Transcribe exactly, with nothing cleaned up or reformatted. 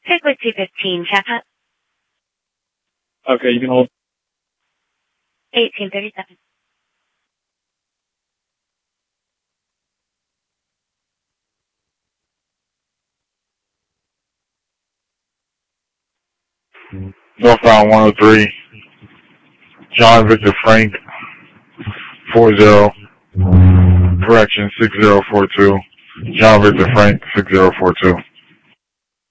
Stick with two fifteen, checkup. Okay, you can hold. eighteen thirty-seven. Northbound one oh three, John Victor Frank, four zero, correction, six zero four two, John Victor Frank, six zero four two.